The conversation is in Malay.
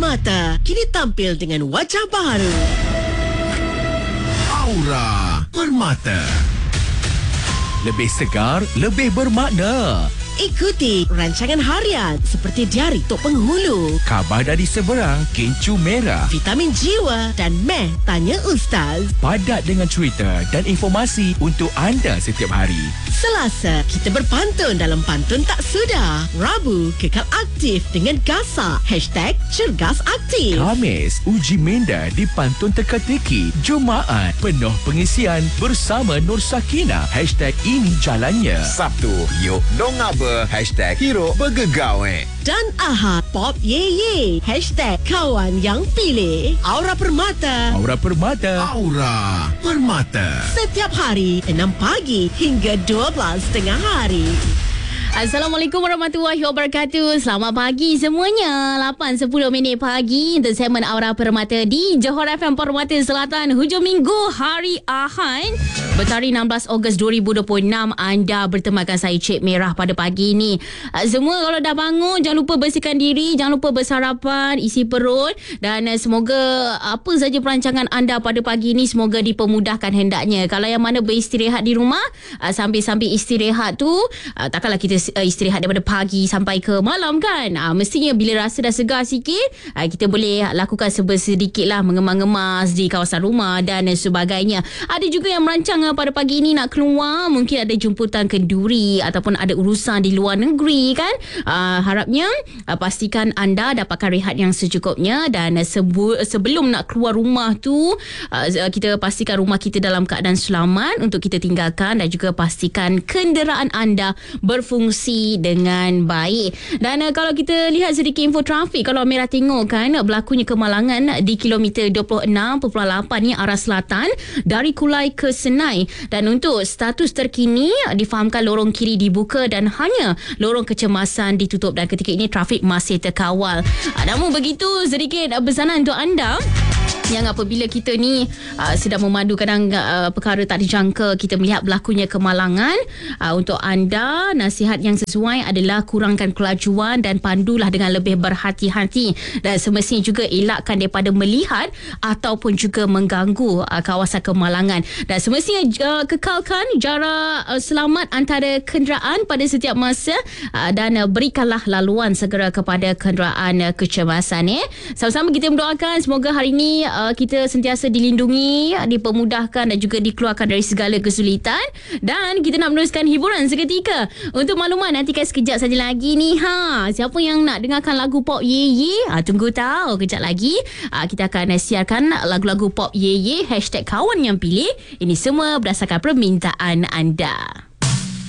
Permata kini tampil dengan wajah baru. Aura Permata. Lebih segar, lebih bermakna. Ikuti rancangan harian seperti Diari Tok Penghulu, Khabar dari Seberang, Kencur Merah. Vitamin Jiwa dan Meh Tanya Ustaz. Padat dengan cerita dan informasi untuk anda setiap hari. Selasa, kita berpantun dalam Pantun Tak Sudah. Rabu, kekal aktif dengan Gasak. #CergasAktif. Khamis, uji minda di Pantun Teka-teki. Jumaat, penuh pengisian bersama Nur Sakina. #Ini Jalannya. Sabtu, yuk dong apa? #Hero bergegawe. Dan Ahad, Pop Ye Ye. #Kawan Yang Pilih. Aura Permata. Aura Permata. Aura Permata. Setiap hari 6 pagi hingga 12 tengah hari. Assalamualaikum warahmatullahi wabarakatuh. Selamat pagi semuanya. 8.10 pagi untuk segmen Aura Permata di Johor FM Permata Selatan. Hujung minggu hari Ahad, bertarikh 16 Ogos 2026. Anda bertemankan saya Cik Merah pada pagi ini. Semua kalau dah bangun, jangan lupa bersihkan diri, jangan lupa bersarapan, isi perut, dan semoga apa saja perancangan anda pada pagi ini semoga dipermudahkan hendaknya. Kalau yang mana beristirahat di rumah, sambil-sambil istirahat tu, takkanlah kita istirahat daripada pagi sampai ke malam kan. Mestinya bila rasa dah segar sikit, kita boleh lakukan sedikit lah mengemas-ngemas di kawasan rumah dan sebagainya. Ada juga yang merancang pada pagi ini nak keluar, mungkin ada jemputan kenduri ataupun ada urusan di luar negeri kan. Harapnya pastikan anda dapatkan rehat yang secukupnya, dan sebelum nak keluar rumah tu, kita pastikan rumah kita dalam keadaan selamat untuk kita tinggalkan, dan juga pastikan kenderaan anda berfungsi dengan baik. Dan kalau kita lihat sedikit info trafik, kalau Merah tengok kan, berlakunya kemalangan di kilometer 26.8 ni arah selatan dari Kulai ke Senai. Dan untuk status terkini, difahamkan lorong kiri dibuka dan hanya lorong kecemasan ditutup, dan ketika ini trafik masih terkawal. Namun begitu, sedikit pesanan untuk anda yang apabila kita ni sedang memandu kadang perkara tak dijangka, kita melihat berlakunya kemalangan, untuk anda nasihat yang sesuai adalah kurangkan kelajuan dan pandulah dengan lebih berhati-hati, dan semestinya juga elakkan daripada melihat ataupun juga mengganggu kawasan kemalangan, dan semestinya kekalkan jarak selamat antara kenderaan pada setiap masa, dan berikanlah laluan segera kepada kenderaan kecemasan. Sama-sama kita mendoakan semoga hari ini kita sentiasa dilindungi, dipermudahkan dan juga dikeluarkan dari segala kesulitan, dan kita nak meneruskan hiburan seketika. Untuk makluman, nantikan sekejap saja lagi ni siapa yang nak dengarkan lagu Pop Ye Ye, tunggu tahu kejap lagi kita akan siarkan lagu-lagu Pop Ye Ye #Kawan Yang Pilih. Ini semua berdasarkan permintaan anda.